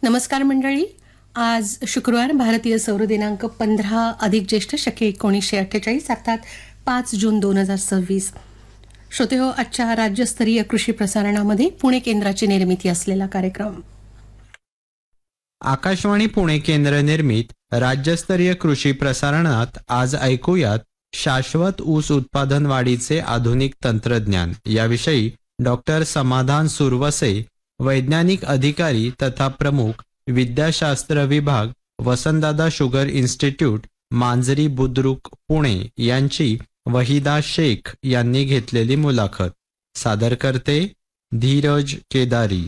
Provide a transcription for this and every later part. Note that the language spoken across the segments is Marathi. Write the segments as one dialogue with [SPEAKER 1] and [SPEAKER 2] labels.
[SPEAKER 1] नमस्कार मंडळी. आज शुक्रवार, भारतीय सौर दिनांक 15 अधिक ज्येष्ठ शके 1948 अर्थात 5 जून 2026. श्रोते हो, आजच्या राज्यस्तरीय कृषी प्रसारणामध्ये पुणे केंद्राची निर्मिती असलेला कार्यक्रम.
[SPEAKER 2] आकाशवाणी पुणे केंद्र निर्मित राज्यस्तरीय कृषी प्रसारणात आज ऐकूयात शाश्वत ऊस उत्पादन वाढीचे आधुनिक तंत्रज्ञान याविषयी डॉक्टर समाधान सुरवसे, वैज्ञानिक अधिकारी तथा प्रमुख विद्याशास्त्र विभाग, वसंतदादा शुगर इन्स्टिट्यूट, मांजरी बुद्रुक, पुणे यांची वहिदा शेख यांनी घेतलेली मुलाखत. सादर करते धीरज केदारी.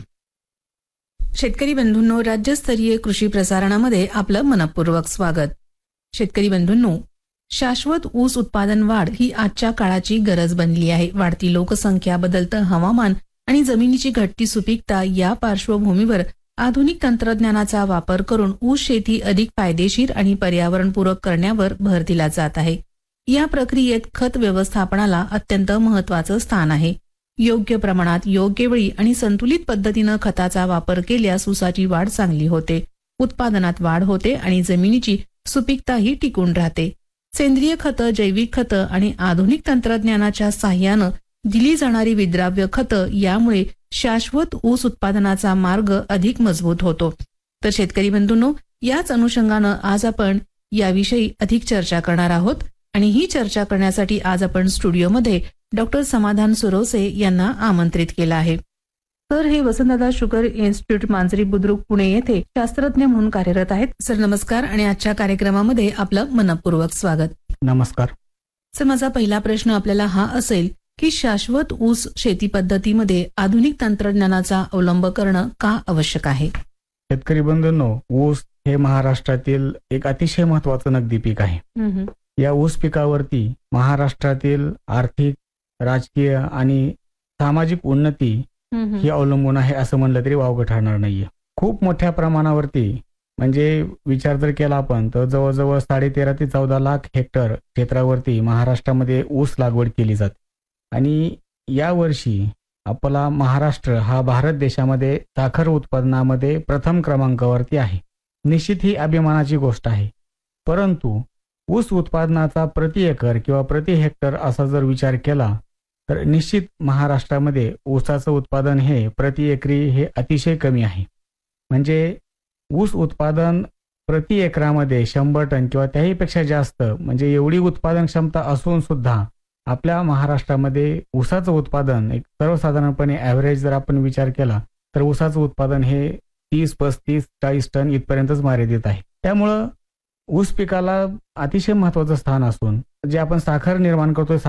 [SPEAKER 3] शेतकरी बंधूंनो, राज्यस्तरीय कृषी प्रसारणामध्ये आपलं मनपूर्वक स्वागत. शेतकरी बंधूंनो, शाश्वत ऊस उत्पादन वाढ ही आजच्या काळाची गरज बनली आहे. वाढती लोकसंख्या, बदलतं हवामान आणि जमिनीची घटती सुपीकता या पार्श्वभूमीवर आधुनिक तंत्रज्ञानाचा वापर करून ऊस शेती अधिक फायदेशीर आणि पर्यावरणपूरक करण्यावर भर दिला जात आहे. या प्रक्रियेत खत व्यवस्थापनाला अत्यंत महत्वाचं स्थान आहे. योग्य प्रमाणात, योग्य वेळी आणि संतुलित पद्धतीनं खताचा वापर केल्यास ऊसाची वाढ चांगली होते, उत्पादनात वाढ होते आणि जमिनीची सुपीकताही टिकून राहते. सेंद्रिय खतं, जैविक खतं आणि आधुनिक तंत्रज्ञानाच्या साहाय्यानं दिली जाणारी विद्राव्य खतं यामुळे शाश्वत ऊस उत्पादनाचा मार्ग अधिक मजबूत होतो. तर शेतकरी बंधूंनो, याच अनुषंगानं आज आपण याविषयी अधिक चर्चा करणार आहोत आणि ही चर्चा करण्यासाठी आज आपण स्टुडिओमध्ये डॉक्टर समाधान सुरवसे यांना आमंत्रित केलं आहे. तर हे वसंतदादा शुगर इन्स्टिट्यूट, मांजरी बुद्रुक, पुणे येथे शास्त्रज्ञ म्हणून कार्यरत आहेत. सर नमस्कार आणि आजच्या कार्यक्रमामध्ये आपलं मनपूर्वक स्वागत.
[SPEAKER 4] नमस्कार
[SPEAKER 3] सर. माझा पहिला प्रश्न आपल्याला हा असेल की शाश्वत ऊस शेती पद्धतीमध्ये आधुनिक तंत्रज्ञानाचा अवलंब करणं का आवश्यक आहे?
[SPEAKER 4] शेतकरी बंधूंनो, ऊस हे महाराष्ट्रातील एक अतिशय महत्वाचं नगदी पीक आहे. या ऊस पिकावरती महाराष्ट्रातील आर्थिक, राजकीय आणि सामाजिक उन्नती ही अवलंबून आहे असं म्हणलं तरी वावगं ठरणार नाहीये. खूप मोठ्या प्रमाणावरती म्हणजे विचार जर केला आपण तर जवळजवळ 13.5 ते 14 लाख हेक्टर क्षेत्रावरती महाराष्ट्रामध्ये ऊस लागवड केली जाते आणि यावर्षी आपला महाराष्ट्र हा भारत देशामध्ये साखर उत्पादनामध्ये प्रथम क्रमांकावरती आहे. निश्चित ही अभिमानाची गोष्ट आहे. परंतु ऊस उत्पादनाचा प्रति एकर किंवा प्रति हेक्टर असा जर विचार केला तर निश्चित महाराष्ट्रामध्ये ऊसाचं उत्पादन हे प्रति एकरी हे अतिशय कमी आहे. म्हणजे ऊस उत्पादन प्रति एकरामध्ये 100 टन किंवा त्याहीपेक्षा जास्त, म्हणजे एवढी उत्पादन क्षमता असून सुद्धा आपल्या महाराष्ट्रामध्ये ऊसाचं उत्पादन एक सर्वसाधारणपणे ॲव्हरेज जर आपण विचार केला तर ऊसाचं उत्पादन हे 30, 35, 40 टन इथपर्यंतच मर्यादित आहे. त्यामुळं ऊस पिकाला अतिशय महत्वाचं स्थान असून जे आपण साखर निर्माण करतोय,